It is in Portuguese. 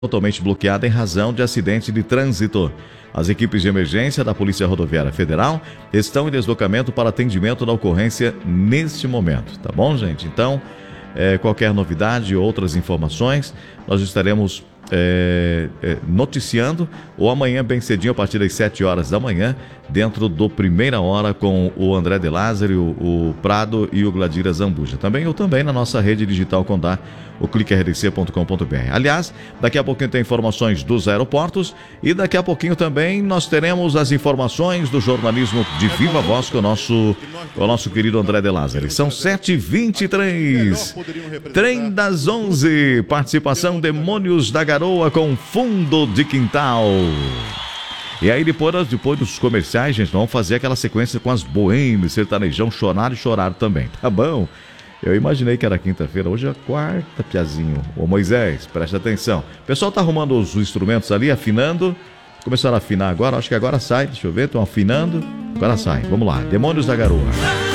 totalmente bloqueada em razão de acidente de trânsito. As equipes de emergência da Polícia Rodoviária Federal estão em deslocamento para atendimento da ocorrência neste momento, tá bom, gente? Então, qualquer novidade, outras informações, nós estaremos noticiando, ou amanhã bem cedinho, a partir das 7 horas da manhã, dentro do Primeira Hora, com o André de Lázari, o Prado e o Gladira Zambuja. Também na nossa rede digital Condá, o cliquerdc.com.br. Aliás, daqui a pouquinho tem informações dos aeroportos e daqui a pouquinho também nós teremos as informações do jornalismo de viva voz com o nosso querido André de Lázari. São 7h23. Trem das 11. Participação Demônios da Garoa com Fundo de Quintal. E aí depois dos comerciais, gente, vamos fazer aquela sequência com as boêmias, sertanejão, chorar e chorar também, tá bom? Eu imaginei que era quinta-feira, hoje é quarta, piazinho. Ô Moisés, preste atenção. O pessoal tá arrumando os instrumentos ali, afinando. Começaram a afinar agora, acho que agora sai, deixa eu ver, estão afinando. Agora sai, vamos lá, Demônios da Garoa.